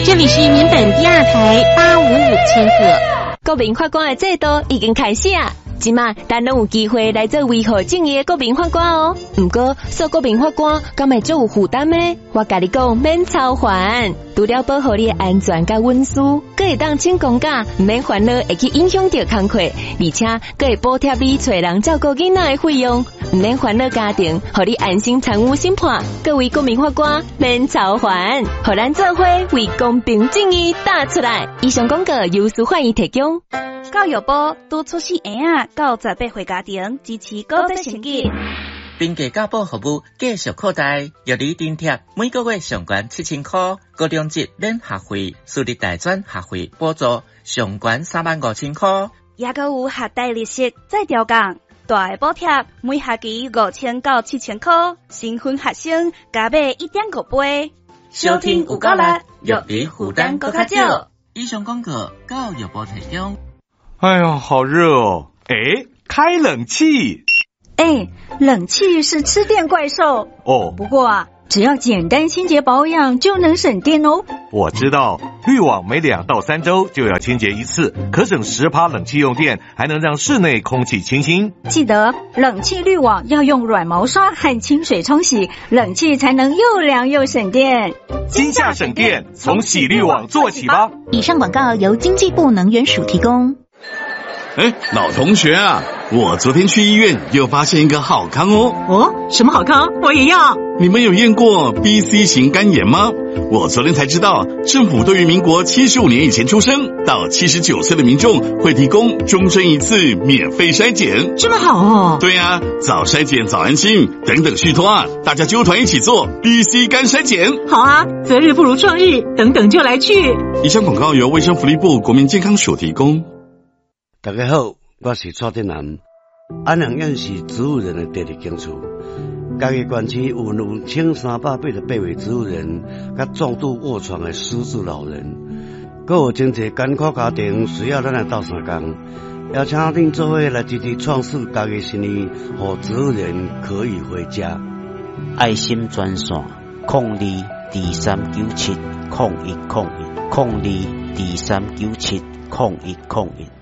这里是民本第二台855千赫。 国民法官的制度已经开始啊！即马咱拢有机会来做维护正义的国民法官哦。不过做国民法官敢会足有负担呢？我甲你讲，免操烦，除了保护你的安全甲隐私，佫会当请公假，唔免烦恼会去影响到工课，而且佫会补贴你找人照顾囡仔的费用，唔免烦恼家庭，互你安心参与审判。各位国民法官免操烦，互咱做伙为公平正义打出来。以上广告由司法院提供。 教育部拄出世婴仔到18岁家庭支持高职成绩。 并给教保服务继续扩大，约你津贴每个月上悬7000块，高中级免学费，私立大专学费补助上悬35000块， 也阁有学贷利息再调降，大的补贴每学期5000到7000块，新婚学生加买1.5倍。 收听有够力，约你负担更较少。以上广告教育部提供。 哎呦，好热哦！哎，开冷气。 冷气是吃电怪兽哦。 不过啊，只要简单清洁保养就能省电哦。 我知道，滤网每2到3周就要清洁一次，可省10%冷气用电，还能让室内空气清新。 记得冷气滤网要用软毛刷和清水冲洗，冷气才能又凉又省电。 今夏省电，从洗滤网做起吧。 以上广告由经济部能源署提供。 老同学啊，我昨天去医院又发现一个好康哦。 哦，什么好康？我也要。 你们有验过 BC 型肝炎吗？我昨天才知道，政府对于民国75年以前出生到79岁的民众会提供终身1次免费筛检。 这么好哦。 对啊，早筛检早安心，等等续托啊，大家揪团一起做 BC 肝筛检。 好啊，择日不如撞日，等等就来去。 以上广告由卫生福利部国民健康署提供。 大家好，我是蔡振南。安阳院是植物人的第二兴趣，家己县区有1388位植物人，甲重度卧床的失智老人，还有真侪艰苦家庭需要咱来斗相共，邀请恁做伙来支持创世家己生意，让植物人可以回家。 爱心专线02239701010223970101。